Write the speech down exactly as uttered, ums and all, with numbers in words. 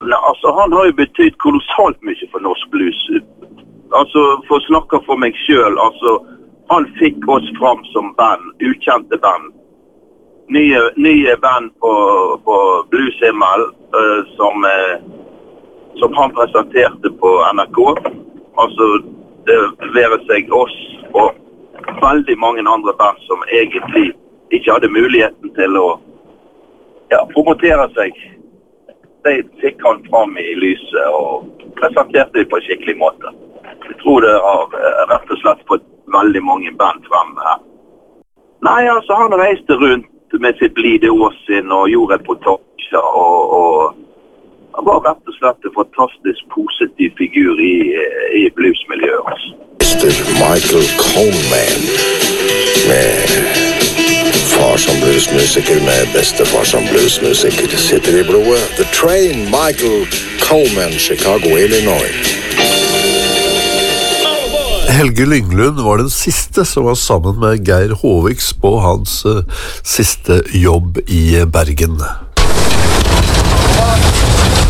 Nei, altså, han har jo betydd kolossalt mye for norsk blues. Altså, for å snakke for meg selv, altså, han fikk oss fram som band, ukjente band. Nye, nye band på, på Blueshimmel, uh, som, uh, som han presenterte på N R K. Altså, det være seg oss og veldig mange andre band som egentlig ikke hadde muligheten til å ja, promotere seg. De fikk han fram i lyset og presenterte det på en skikkelig måte. Jeg tror det har rett og slett fått veldig mange band frem her. Nei, altså han reiste rundt med sitt blide åsinn og gjorde reportasjer og, og han var rett og slett en fantastisk positiv figur i, i bluesmiljøet. Altså. mister Michael Coleman med far som bluesmusiker med bestefar som bluesmusiker sitter i blodet. The Train, Michael Coleman, Chicago, Illinois. Helge Lynglund var den siste som var sammen med Geir Håviks på hans uh, siste jobb i Bergen.